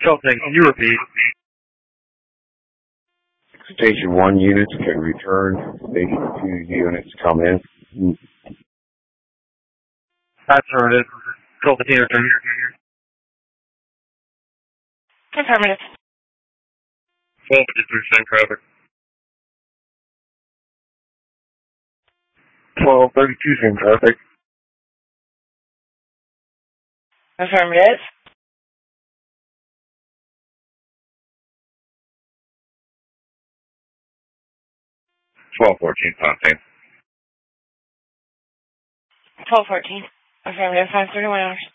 Something. Can you repeat? Station 1 units can return. Station 2 units come in. That's heard it. Call the theater. Affirmative. 1253 traffic. 1232 same traffic. Affirmative. 1214 Fontaine. 1214. Affirmative. 531 hours.